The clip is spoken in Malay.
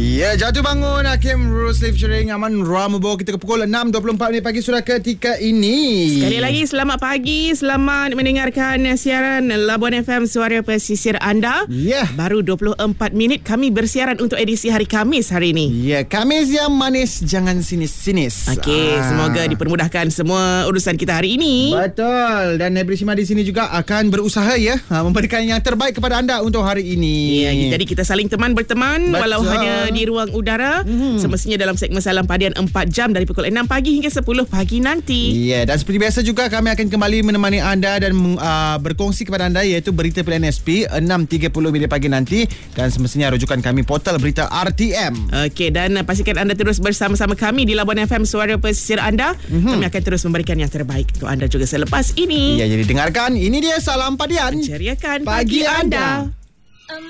Ya, jatuh bangun Hakim Rusli featuring Aman Ra membawa kita ke pukul 6.24 pagi sudah ketika ini. Sekali lagi selamat pagi, selamat mendengarkan siaran Labuan FM Suara Pesisir anda. Ya. Baru 24 minit kami bersiaran untuk edisi hari Khamis hari ini. Ya, Khamis yang manis jangan sinis-sinis. Okey, semoga dipermudahkan semua urusan kita hari ini. Betul. Dan Nebri Shima di sini juga akan berusaha memberikan yang terbaik kepada anda untuk hari ini. Ya, jadi kita saling teman berteman. Betul. Walau hanya di ruang udara, semestinya dalam segmen Salam Padian 4 jam dari pukul 6 pagi hingga 10 pagi nanti. Ya, dan seperti biasa juga kami akan kembali menemani anda dan berkongsi kepada anda iaitu berita pilihan SP 6.30 minit pagi nanti, dan semestinya rujukan kami portal berita RTM. Okey, dan pastikan anda terus bersama-sama kami di Labuan FM Suara Pesisir anda. Kami akan terus memberikan yang terbaik untuk anda juga selepas ini. Ya, jadi dengarkan, ini dia Salam Padian. Menceriakan pagi anda.